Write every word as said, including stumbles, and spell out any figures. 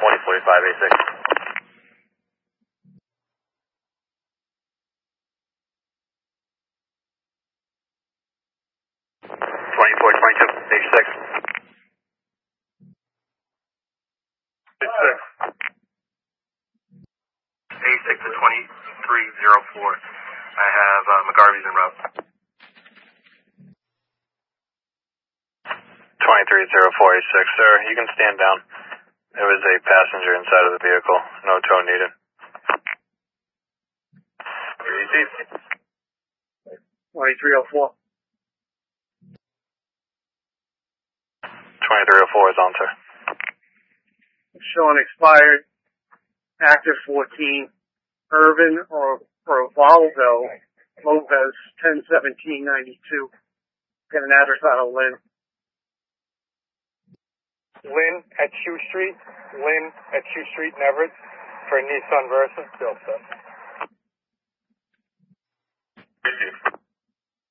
twenty forty-five A six. twenty-four twenty-two A six. A six. A six to twenty-three oh four. I have uh, McGarvey's en route. twenty-three oh four A six, sir. You can stand down. There was a passenger inside of the vehicle. No tow needed. Easy. twenty-three oh four. twenty-three oh four is on, sir. Showing expired. Active fourteen. Irvin or Rovaldo Lopez, ten seventeen ninety-two. Got an address out of Lynn. Lynn at Shoe Street. Lynn at Shoe Street in Everett for Nissan Versa. Built, sir.